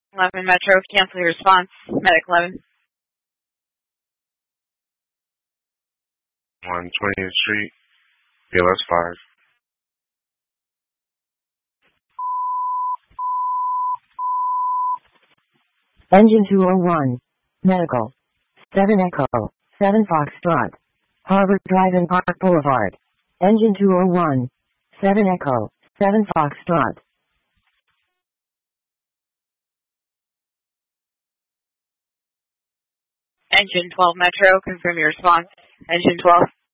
11 Metro, cancel your response. Medic 11. 120th Street, BLS 5. Engine 201. Medical. 7 Echo. 7 Foxtrot. Harbor Drive and Park Boulevard. Engine 201. 7 Echo. 7 Foxtrot. Engine 12 Metro, confirm your response. Engine 12.